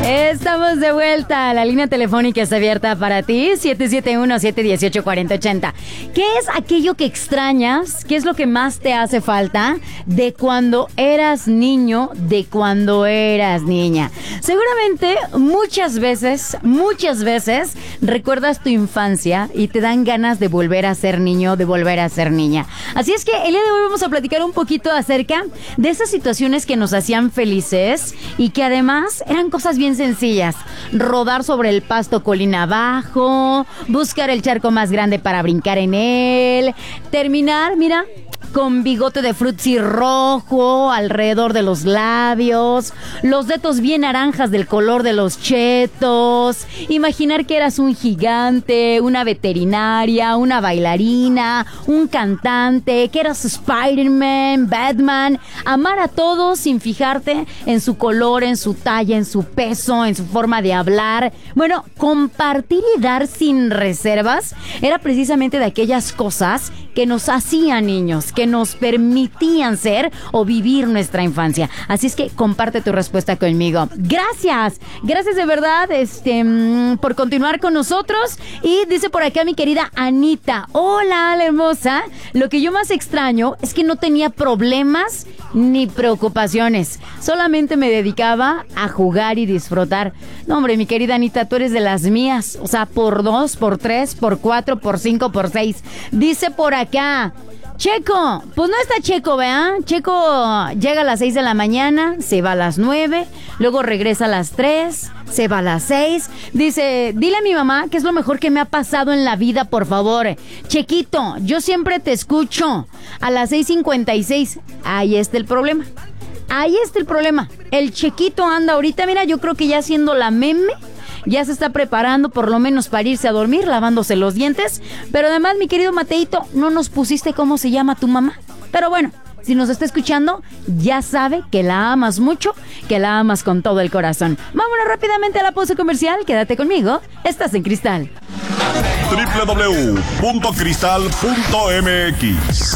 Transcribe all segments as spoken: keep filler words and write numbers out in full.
Estamos de vuelta. La línea telefónica está abierta para ti, siete siete uno, siete uno ocho, cuatro cero ocho cero. ¿Qué es aquello que extrañas? ¿Qué es lo que más te hace falta de cuando eras niño, de cuando eras niña? Seguramente muchas veces, muchas veces recuerdas tu infancia y te dan ganas de volver a ser niño, de volver a ser niña. Así es que el día de hoy vamos a platicar un poquito acerca de esas situaciones que nos hacían felices y que además eran cosas bien sencillas. Rodar sobre el pasto colina abajo, buscar el charco más grande para brincar en él, terminar, mira, con bigote de frutzi rojo alrededor de los labios, los dedos bien naranjas del color de los chetos, imaginar que eras un gigante, una veterinaria, una bailarina, un cantante, que eras Spider-Man, Batman, amar a todos sin fijarte en su color, en su talla, en su peso, en su forma de hablar. Bueno, compartir y dar sin reservas era precisamente de aquellas cosas que nos hacían niños, que nos permitían ser o vivir nuestra infancia. Así es que comparte tu respuesta conmigo. Gracias, gracias de verdad este, por continuar con nosotros. Y dice por acá mi querida Anita: hola, la hermosa. Lo que yo más extraño es que no tenía problemas ni preocupaciones. Solamente me dedicaba a jugar y disfrutar. No, hombre, mi querida Anita, tú eres de las mías. O sea, por dos, por tres, por cuatro, por cinco, por seis. Dice por acá Checo, pues no está Checo, ¿verdad? Checo llega a las seis de la mañana, se va a las nueve, luego regresa a las tres, se va a las seis. Dice, dile a mi mamá que es lo mejor que me ha pasado en la vida, por favor. Chequito, yo siempre te escucho a las seis cincuenta y seis. Ahí está el problema. Ahí está el problema. El Chequito anda ahorita, mira, yo creo que ya haciendo la meme. Ya se está preparando por lo menos para irse a dormir, lavándose los dientes. Pero además, mi querido Mateito, no nos pusiste cómo se llama tu mamá. Pero bueno, si nos está escuchando, ya sabe que la amas mucho, que la amas con todo el corazón. Vámonos rápidamente a la pausa comercial. Quédate conmigo. Estás en Cristal. doble u doble u doble u punto cristal punto m x.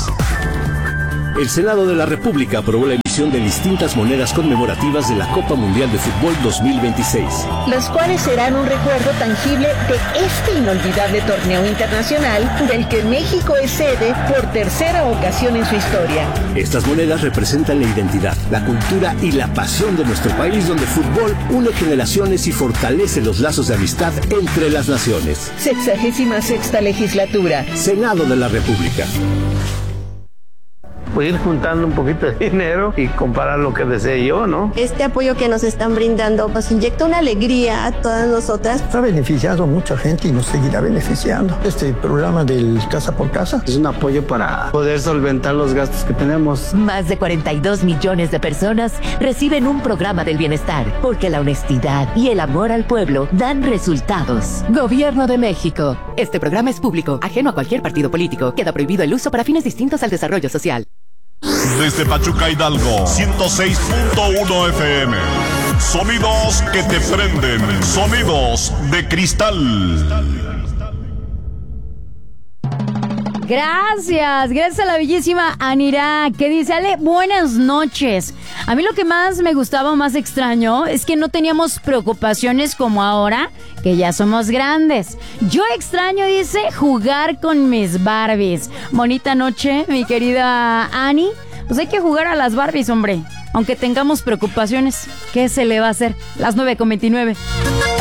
El Senado de la República aprobó la emisión de distintas monedas conmemorativas de la Copa Mundial de Fútbol dos mil veintiséis. Las cuales serán un recuerdo tangible de este inolvidable torneo internacional del que México es sede por tercera ocasión en su historia. Estas monedas representan la identidad, la cultura y la pasión de nuestro país, donde el fútbol une generaciones y fortalece los lazos de amistad entre las naciones. Sexagésima sexta legislatura. Senado de la República. Pues ir juntando un poquito de dinero y comparar lo que desee yo, ¿no? Este apoyo que nos están brindando nos inyecta una alegría a todas nosotras. Ha beneficiado a mucha gente y nos seguirá beneficiando. Este programa del Casa por Casa es un apoyo para poder solventar los gastos que tenemos. Más de cuarenta y dos millones de personas reciben un programa del bienestar, porque la honestidad y el amor al pueblo dan resultados. Gobierno de México. Este programa es público, ajeno a cualquier partido político. Queda prohibido el uso para fines distintos al desarrollo social. Desde Pachuca, Hidalgo, ciento seis punto uno F M. Sonidos que te prenden. Sonidos de cristal. Gracias, gracias a la bellísima Anira, que dice, Ale, buenas noches. A mí lo que más me gustaba o más extraño es que no teníamos preocupaciones como ahora, que ya somos grandes. Yo extraño, dice, jugar con mis Barbies. Bonita noche, mi querida Ani. Pues hay que jugar a las Barbies, hombre. Aunque tengamos preocupaciones, ¿qué se le va a hacer? Las nueve con veintinueve.